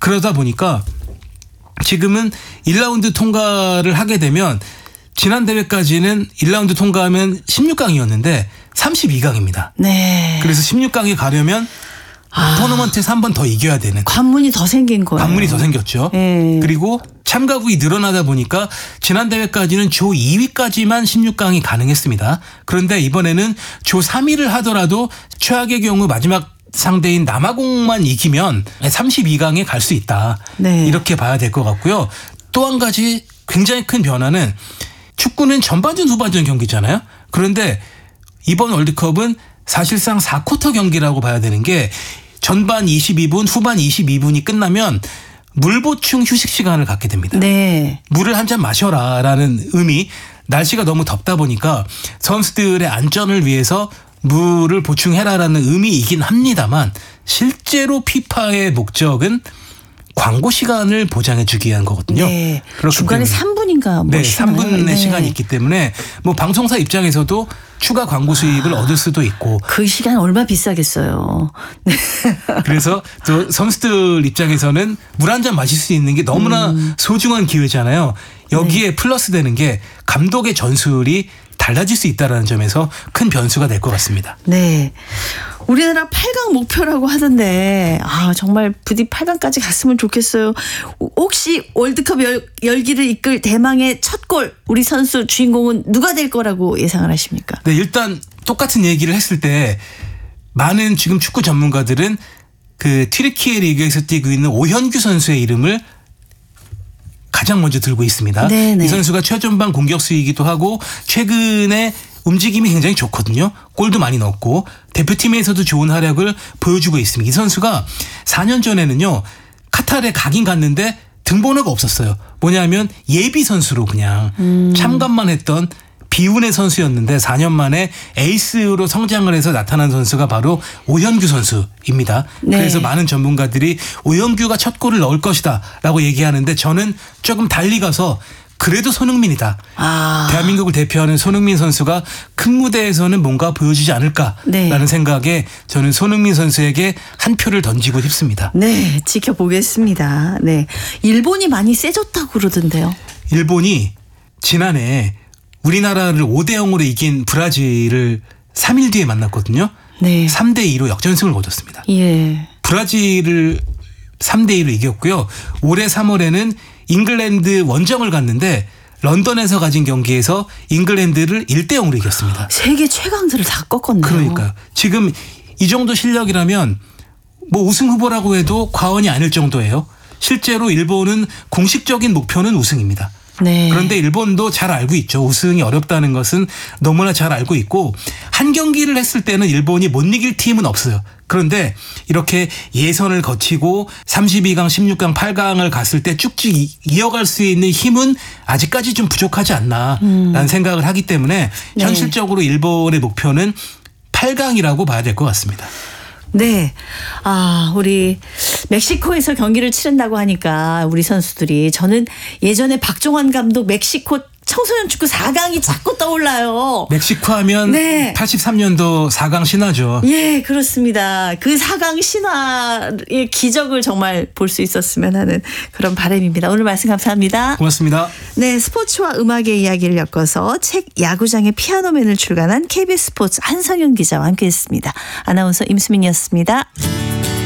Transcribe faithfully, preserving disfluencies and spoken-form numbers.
그러다 보니까 지금은 일 라운드 통과를 하게 되면 지난 대회까지는 일 라운드 통과하면 십육 강이었는데 삼십이 강입니다. 네. 그래서 십육 강에 가려면 아. 토너먼트에서 한 번 더 이겨야 되는. 관문이 더 생긴 거예요. 관문이 더 생겼죠. 네. 그리고 참가국이 늘어나다 보니까 지난 대회까지는 조 이 위까지만 십육 강이 가능했습니다. 그런데 이번에는 조 삼 위를 하더라도 최악의 경우 마지막 상대인 남아공만 이기면 삼십이 강에 갈 수 있다. 네. 이렇게 봐야 될 것 같고요. 또 한 가지 굉장히 큰 변화는 축구는 전반전 후반전 경기잖아요. 그런데 이번 월드컵은 사실상 사 쿼터 경기라고 봐야 되는 게 전반 이십이 분, 후반 이십이 분이 끝나면 물 보충 휴식 시간을 갖게 됩니다. 네. 물을 한 잔 마셔라라는 의미. 날씨가 너무 덥다 보니까 선수들의 안전을 위해서 물을 보충해라라는 의미이긴 합니다만 실제로 피파의 목적은 광고 시간을 보장해 주기 위한 거거든요. 네. 중간에 삼 분인가 뭐 네, 삼 분의 네. 시간이 있기 때문에 뭐 방송사 입장에서도 추가 광고 수익을 아, 얻을 수도 있고. 그 시간 얼마 비싸겠어요. 네. 그래서 또 선수들 입장에서는 물 한 잔 마실 수 있는 게 너무나 음. 소중한 기회잖아요. 여기에 네. 플러스 되는 게 감독의 전술이 달라질 수 있다는 점에서 큰 변수가 될 것 같습니다. 네. 우리나라 팔 강 목표라고 하던데 아 정말 부디 팔 강까지 갔으면 좋겠어요. 혹시 월드컵 열, 열기를 이끌 대망의 첫 골 우리 선수 주인공은 누가 될 거라고 예상을 하십니까? 네, 일단 똑같은 얘기를 했을 때 많은 지금 축구 전문가들은 그 튀르키예 리그에서 뛰고 있는 오현규 선수의 이름을 가장 먼저 들고 있습니다. 네네. 이 선수가 최전방 공격수이기도 하고 최근에 움직임이 굉장히 좋거든요. 골도 많이 넣었고 대표팀에서도 좋은 활약을 보여주고 있습니다. 이 선수가 사 년 전에는요. 카타르에 가긴 갔는데 등번호가 없었어요. 뭐냐면 예비 선수로 그냥 음. 참관만 했던 비운의 선수였는데 사 년 만에 에이스로 성장을 해서 나타난 선수가 바로 오현규 선수입니다. 네. 그래서 많은 전문가들이 오현규가 첫 골을 넣을 것이다 라고 얘기하는데 저는 조금 달리 가서 그래도 손흥민이다. 아. 대한민국을 대표하는 손흥민 선수가 큰 무대에서는 뭔가 보여주지 않을까라는 네. 생각에 저는 손흥민 선수에게 한 표를 던지고 싶습니다. 네, 지켜보겠습니다. 네, 일본이 많이 세졌다고 그러던데요. 일본이 지난해 우리나라를 오 대 영으로 이긴 브라질을 삼 일 뒤에 만났거든요. 네. 삼 대 이로 역전승을 거뒀습니다. 예. 브라질을 삼 대 이로 이겼고요. 올해 삼월에는 잉글랜드 원정을 갔는데 런던에서 가진 경기에서 잉글랜드를 일 대 영으로 이겼습니다. 세계 최강들을 다 꺾었네요. 그러니까요. 지금 이 정도 실력이라면 뭐 우승 후보라고 해도 과언이 아닐 정도예요. 실제로 일본은 공식적인 목표는 우승입니다. 네. 그런데 일본도 잘 알고 있죠. 우승이 어렵다는 것은 너무나 잘 알고 있고 한 경기를 했을 때는 일본이 못 이길 팀은 없어요. 그런데 이렇게 예선을 거치고 삼십이 강, 십육 강, 팔 강을 갔을 때 쭉쭉 이어갈 수 있는 힘은 아직까지 좀 부족하지 않나라는 음. 생각을 하기 때문에 네. 현실적으로 일본의 목표는 팔 강이라고 봐야 될 것 같습니다. 네. 아, 우리 멕시코에서 경기를 치른다고 하니까 우리 선수들이 저는 예전에 박종원 감독 멕시코 청소년 축구 사 강이 자꾸 떠올라요. 멕시코 하면 네. 팔십삼 년도 사 강 신화죠. 예, 그렇습니다. 그 사 강 신화의 기적을 정말 볼 수 있었으면 하는 그런 바람입니다. 오늘 말씀 감사합니다. 고맙습니다. 네, 스포츠와 음악의 이야기를 엮어서 책 야구장의 피아노맨을 출간한 케이비에스 스포츠 한성윤 기자와 함께했습니다. 아나운서 임수민이었습니다.